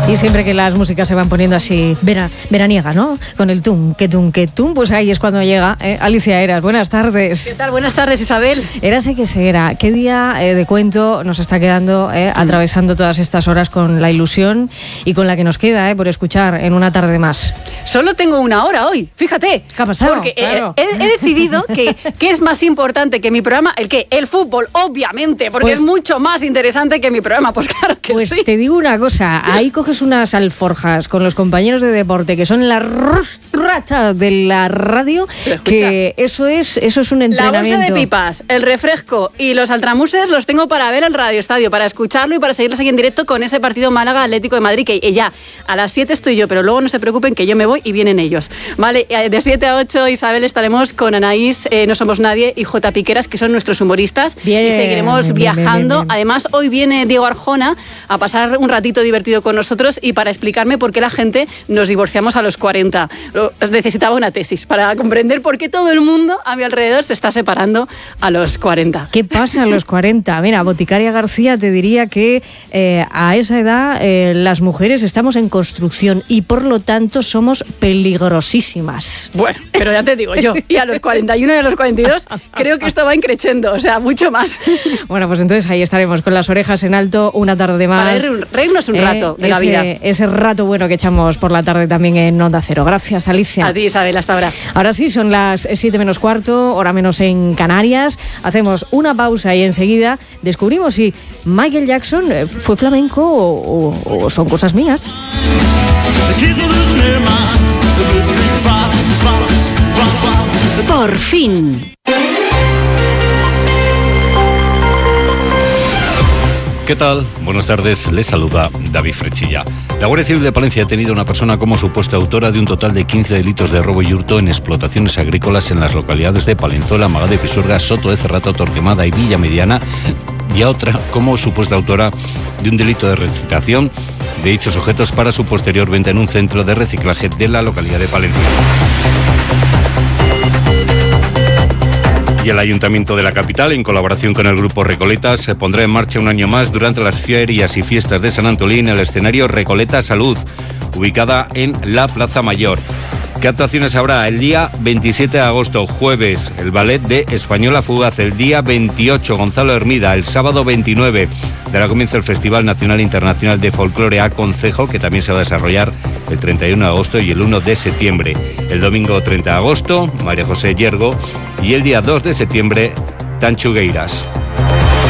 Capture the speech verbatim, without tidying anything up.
Y siempre que las músicas se van poniendo así vera, veraniega, ¿no? Con el tum, que tum, que tum, pues ahí es cuando llega ¿eh? Alicia Eras. Buenas tardes. ¿Qué tal? Buenas tardes, Isabel. Érase que se era. ¿Qué día eh, de cuento nos está quedando eh, atravesando todas estas horas con la ilusión y con la que nos queda eh, por escuchar en una tarde más? Solo tengo una hora hoy, fíjate. ¿Qué ha pasado? Porque claro. he, he decidido que, que es más importante que mi programa, el que el fútbol, obviamente, porque pues, es mucho más interesante que mi programa. Pues claro que pues sí. Pues te digo una cosa, ahí coges unas alforjas con los compañeros de deporte que son la rata de la radio, que eso es eso es un entrenamiento. La bolsa de pipas, el refresco y los altramuses los tengo para ver el Radio Estadio, para escucharlo y para seguirlos aquí en directo con ese partido Málaga Atlético de Madrid, que ya a las siete estoy yo, pero luego no se preocupen que yo me voy y vienen ellos. Vale, de siete a ocho, Isabel, estaremos con Anaís, eh, No Somos Nadie y J. Piqueras, que son nuestros humoristas. Bien, y seguiremos bien, viajando. Bien, bien, bien. Además, hoy viene Diego Arjona a pasar un ratito divertido con nosotros y para explicarme por qué la gente nos divorciamos a los cuarenta. Necesitaba una tesis para comprender por qué todo el mundo a mi alrededor se está separando a los cuarenta. ¿Qué pasa a los cuarenta? Mira, Boticaria García te diría que eh, a esa edad eh, las mujeres estamos en construcción y por lo tanto somos peligrosísimas. Bueno, pero ya te digo yo, y a los cuarenta y uno y a los cuarenta y dos creo que esto va increciendo, o sea, mucho más. Bueno, pues entonces ahí estaremos con las orejas en alto una tarde más. Para reírnos un rato eh, de ese, la vida. Ese rato bueno que echamos por la tarde también en Onda Cero. Gracias, Alicia. A ti, Isabel, hasta ahora. Ahora sí, son las siete menos cuarto, hora menos en Canarias. Hacemos una pausa y enseguida descubrimos si Michael Jackson fue flamenco o, o, o son cosas mías. Por fin. ¿Qué tal? Buenas tardes, les saluda David Frechilla. La Guardia Civil de Palencia ha detenido a una persona como supuesta autora de un total de quince delitos de robo y hurto en explotaciones agrícolas en las localidades de Palenzuela, Magá de Pisuerga, Soto de Cerrato, Torquemada y Villa Mediana, y a otra como supuesta autora de un delito de recitación de dichos objetos para su posterior venta en un centro de reciclaje de la localidad de Palencia. Y el Ayuntamiento de la capital, en colaboración con el Grupo Recoletas, se pondrá en marcha un año más durante las ferias y fiestas de San Antolín el escenario Recoleta Salud, ubicada en la Plaza Mayor. ¿Qué actuaciones habrá? El día veintisiete de agosto, jueves, el ballet de Española Fugaz. El día veintiocho, Gonzalo Hermida. El sábado veintinueve, dará comienzo el Festival Nacional e Internacional de Folclore A Concejo, que también se va a desarrollar el treinta y uno de agosto y el uno de septiembre. El domingo treinta de agosto, María José Yergo. Y el día dos de septiembre, Tanchugueiras.